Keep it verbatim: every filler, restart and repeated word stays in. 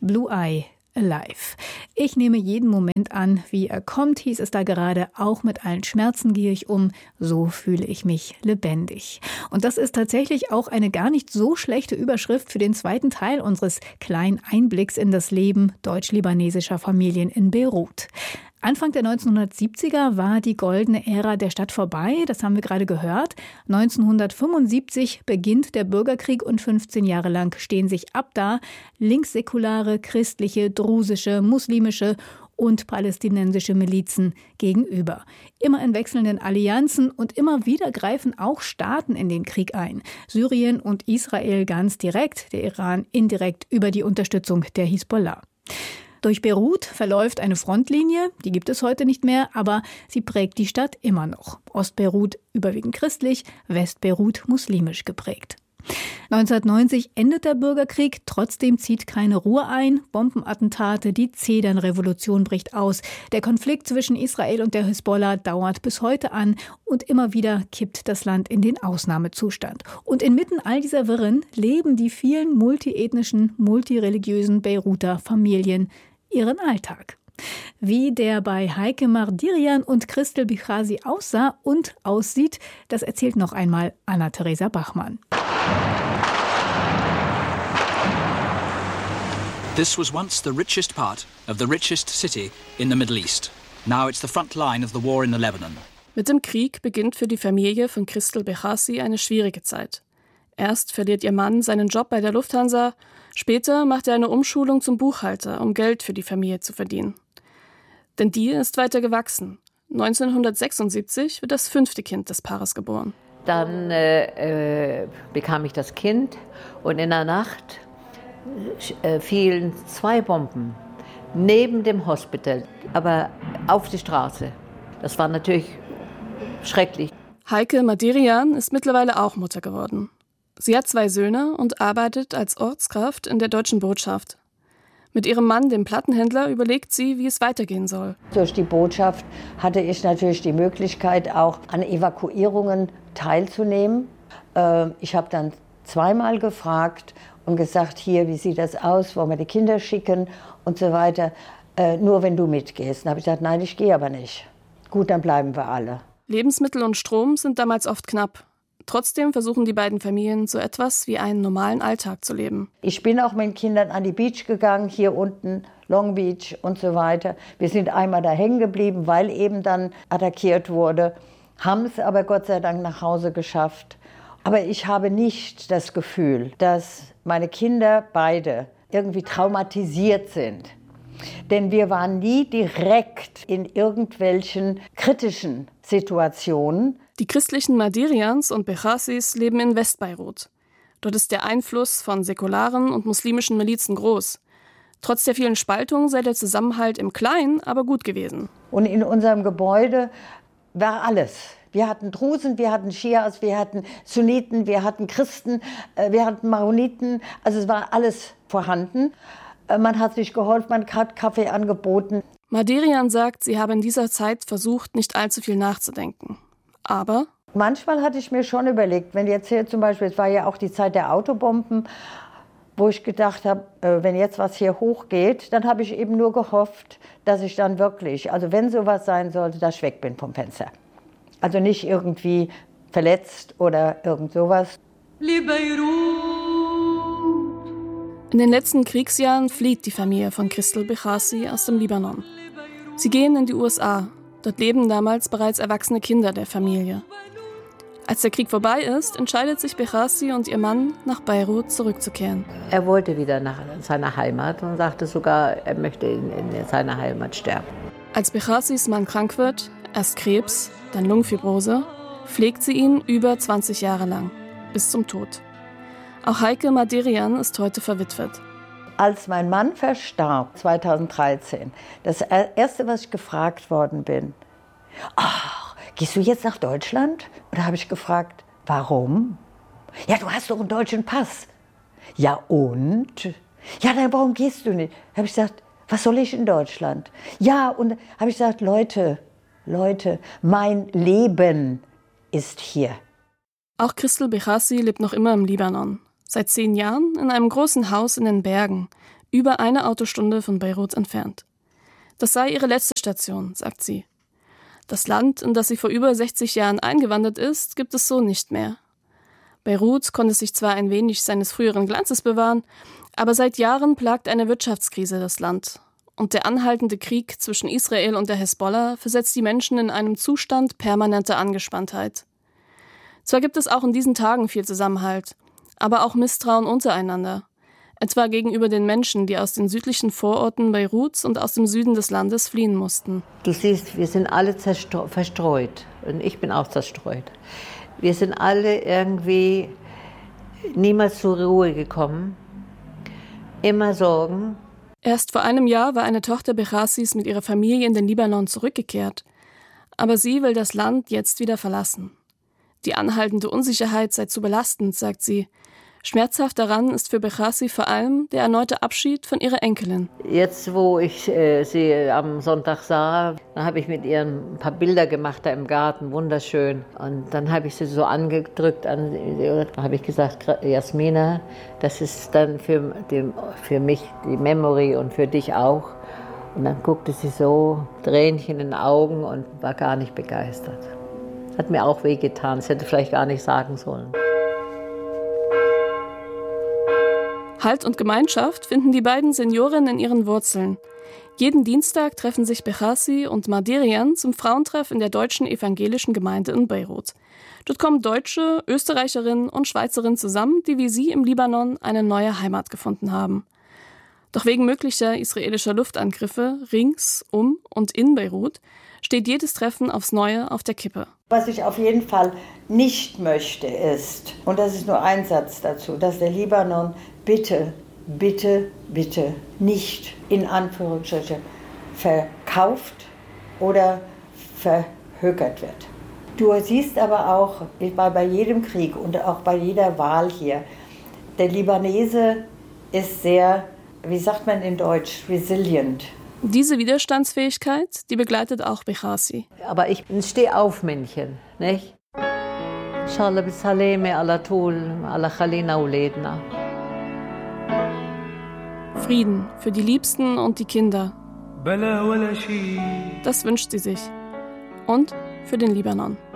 Blue Eye Alive. Ich nehme jeden Moment an, wie er kommt, hieß es da gerade. Auch mit allen Schmerzen gehe ich um. So fühle ich mich lebendig. Und das ist tatsächlich auch eine gar nicht so schlechte Überschrift für den zweiten Teil unseres kleinen Einblicks in das Leben deutsch-libanesischer Familien in Beirut. Anfang der neunzehnhundertsiebziger war die goldene Ära der Stadt vorbei, das haben wir gerade gehört. neunzehnhundertfünfundsiebzig beginnt der Bürgerkrieg und fünfzehn Jahre lang stehen sich ab da linkssäkulare, christliche, drusische, muslimische und palästinensische Milizen gegenüber. Immer in wechselnden Allianzen und immer wieder greifen auch Staaten in den Krieg ein. Syrien und Israel ganz direkt, der Iran indirekt über die Unterstützung der Hisbollah. Durch Beirut verläuft eine Frontlinie, die gibt es heute nicht mehr, aber sie prägt die Stadt immer noch. Ostbeirut überwiegend christlich, Westbeirut muslimisch geprägt. neunzehnhundertneunzig endet der Bürgerkrieg, trotzdem zieht keine Ruhe ein. Bombenattentate, die Zedernrevolution bricht aus. Der Konflikt zwischen Israel und der Hisbollah dauert bis heute an und immer wieder kippt das Land in den Ausnahmezustand. Und inmitten all dieser Wirren leben die vielen multiethnischen, multireligiösen Beiruter Familien ihren Alltag. Wie der bei Heike Mardirian und Christel Bichasi aussah und aussieht, das erzählt noch einmal Anna-Theresa Bachmann. This was once the richest part of the richest city in the Middle East. Now it's the front line of the war in the Lebanon. Mit dem Krieg beginnt für die Familie von Christel Bichasi eine schwierige Zeit. Erst verliert ihr Mann seinen Job bei der Lufthansa, später macht er eine Umschulung zum Buchhalter, um Geld für die Familie zu verdienen. Denn die ist weiter gewachsen. neunzehnhundertsechsundsiebzig wird das fünfte Kind des Paares geboren. Dann äh, äh, bekam ich das Kind und in der Nacht äh, fielen zwei Bomben neben dem Hospital, aber auf die Straße. Das war natürlich schrecklich. Heike Mardirian ist mittlerweile auch Mutter geworden. Sie hat zwei Söhne und arbeitet als Ortskraft in der deutschen Botschaft. Mit ihrem Mann, dem Plattenhändler, überlegt sie, wie es weitergehen soll. Durch die Botschaft hatte ich natürlich die Möglichkeit, auch an Evakuierungen teilzunehmen. Ich habe dann zweimal gefragt und gesagt, hier, wie sieht das aus, wollen wir die Kinder schicken und so weiter. Nur wenn du mitgehst. Dann habe ich gesagt, nein, ich gehe aber nicht. Gut, dann bleiben wir alle. Lebensmittel und Strom sind damals oft knapp. Trotzdem versuchen die beiden Familien, so etwas wie einen normalen Alltag zu leben. Ich bin auch mit den Kindern an die Beach gegangen, hier unten, Long Beach und so weiter. Wir sind einmal da hängen geblieben, weil eben dann attackiert wurde, haben es aber Gott sei Dank nach Hause geschafft. Aber ich habe nicht das Gefühl, dass meine Kinder beide irgendwie traumatisiert sind. Denn wir waren nie direkt in irgendwelchen kritischen Situationen. Die christlichen Mardirians und Bichasis leben in Westbeirut. Dort ist der Einfluss von säkularen und muslimischen Milizen groß. Trotz der vielen Spaltungen sei der Zusammenhalt im Kleinen aber gut gewesen. Und in unserem Gebäude war alles. Wir hatten Drusen, wir hatten Schias, wir hatten Sunniten, wir hatten Christen, wir hatten Maroniten. Also es war alles vorhanden. Man hat sich geholfen, man hat Kaffee angeboten. Mardirian sagt, sie habe in dieser Zeit versucht, nicht allzu viel nachzudenken. Aber manchmal hatte ich mir schon überlegt, wenn jetzt hier zum Beispiel, es war ja auch die Zeit der Autobomben, wo ich gedacht habe, wenn jetzt was hier hochgeht, dann habe ich eben nur gehofft, dass ich dann wirklich, also wenn sowas sein sollte, dass ich weg bin vom Fenster. Also nicht irgendwie verletzt oder irgend sowas. In den letzten Kriegsjahren flieht die Familie von Christel Bichasi aus dem Libanon. Sie gehen in die U S A. Dort leben damals bereits erwachsene Kinder der Familie. Als der Krieg vorbei ist, entscheidet sich Bichasi und ihr Mann, nach Beirut zurückzukehren. Er wollte wieder nach seiner Heimat und sagte sogar, er möchte in, in seiner Heimat sterben. Als Bichasis Mann krank wird, erst Krebs, dann Lungenfibrose, pflegt sie ihn über zwanzig Jahre lang, bis zum Tod. Auch Heike Mardirian ist heute verwitwet. Als mein Mann verstarb, zweitausenddreizehn, das Erste, was ich gefragt worden bin, ach, gehst du jetzt nach Deutschland? Und da habe ich gefragt, warum? Ja, du hast doch einen deutschen Pass. Ja, und? Ja, dann warum gehst du nicht? Da habe ich gesagt, was soll ich in Deutschland? Ja, und habe ich gesagt, Leute, Leute, mein Leben ist hier. Auch Christel Bichasi lebt noch immer im Libanon. Seit zehn Jahren in einem großen Haus in den Bergen, über eine Autostunde von Beirut entfernt. Das sei ihre letzte Station, sagt sie. Das Land, in das sie vor über sechzig Jahren eingewandert ist, gibt es so nicht mehr. Beirut konnte sich zwar ein wenig seines früheren Glanzes bewahren, aber seit Jahren plagt eine Wirtschaftskrise das Land. Und der anhaltende Krieg zwischen Israel und der Hezbollah versetzt die Menschen in einem Zustand permanenter Angespanntheit. Zwar gibt es auch in diesen Tagen viel Zusammenhalt, aber auch Misstrauen untereinander. Etwa gegenüber den Menschen, die aus den südlichen Vororten Beiruts und aus dem Süden des Landes fliehen mussten. Du siehst, wir sind alle zerstreut, verstreut. Und ich bin auch zerstreut. Wir sind alle irgendwie niemals zur Ruhe gekommen. Immer Sorgen. Erst vor einem Jahr war eine Tochter Bechassis mit ihrer Familie in den Libanon zurückgekehrt. Aber sie will das Land jetzt wieder verlassen. Die anhaltende Unsicherheit sei zu belastend, sagt sie. Schmerzhaft daran ist für Bechassi vor allem der erneute Abschied von ihrer Enkelin. Jetzt, wo ich äh, sie am Sonntag sah, dann habe ich mit ihr ein paar Bilder gemacht da im Garten, wunderschön. Und dann habe ich sie so angedrückt, an, da habe ich gesagt, Jasmina, das ist dann für, die, für mich die Memory und für dich auch. Und dann guckte sie so, Tränchen in den Augen und war gar nicht begeistert. Hat mir auch wehgetan, das hätte vielleicht gar nicht sagen sollen. Halt und Gemeinschaft finden die beiden Seniorinnen in ihren Wurzeln. Jeden Dienstag treffen sich Bechassi und Maderian zum Frauentreff in der deutschen evangelischen Gemeinde in Beirut. Dort kommen Deutsche, Österreicherinnen und Schweizerinnen zusammen, die wie sie im Libanon eine neue Heimat gefunden haben. Doch wegen möglicher israelischer Luftangriffe rings, um und in Beirut steht jedes Treffen aufs Neue auf der Kippe. Was ich auf jeden Fall nicht möchte ist, und das ist nur ein Satz dazu, dass der Libanon bitte, bitte, bitte nicht in Anführungsstrichen verkauft oder verhökert wird. Du siehst aber auch bei jedem Krieg und auch bei jeder Wahl hier, der Libanese ist sehr, wie sagt man in Deutsch, resilient. Diese Widerstandsfähigkeit, die begleitet auch Bechassi. Aber ich bin ein Steh-auf-Männchen, nicht? Inshallah bisaleme ala tul ala khalina uledna. Frieden für die Liebsten und die Kinder. Das wünscht sie sich. Und für den Libanon.